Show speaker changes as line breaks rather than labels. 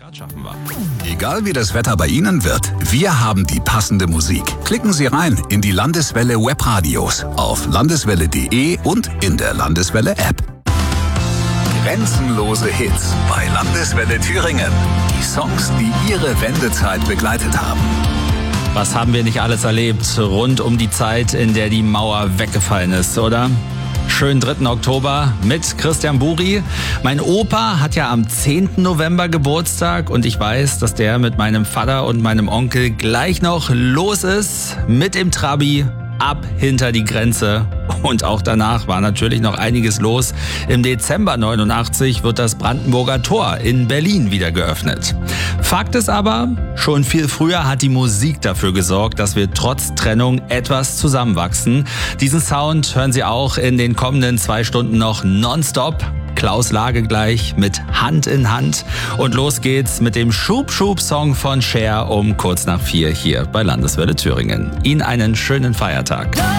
Schaffen wir.
Egal wie das Wetter bei Ihnen wird, wir haben die passende Musik. Klicken Sie rein in die Landeswelle Webradios auf landeswelle.de und in der Landeswelle App. Grenzenlose Hits bei Landeswelle Thüringen. Die Songs, die Ihre Wendezeit begleitet haben.
Was haben wir nicht alles erlebt rund um die Zeit, in der die Mauer weggefallen ist, oder? Schönen 3. Oktober mit Christian Buri. Mein Opa hat ja am 10. November Geburtstag und ich weiß, dass der mit meinem Vater und meinem Onkel gleich noch los ist mit dem Trabi ab hinter die Grenze. Und auch danach war natürlich noch einiges los. Im Dezember 89 wird das Brandenburger Tor in Berlin wieder geöffnet. Fakt ist aber, schon viel früher hat die Musik dafür gesorgt, dass wir trotz Trennung etwas zusammenwachsen. Diesen Sound hören Sie auch in den kommenden 2 Stunden noch nonstop. Klaus Lage gleich mit Hand in Hand. Und los geht's mit dem Schub-Schub-Song von Cher um kurz nach 4 hier bei Landeswelle Thüringen. Ihnen einen schönen Feiertag.